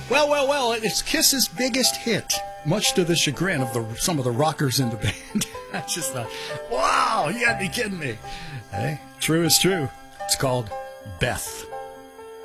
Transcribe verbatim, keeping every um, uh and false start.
Well, well, well, it's Kiss's biggest hit, much to the chagrin of the some of the rockers in the band. I just thought, wow, you gotta be kidding me. Hey, true is true. It's called Beth.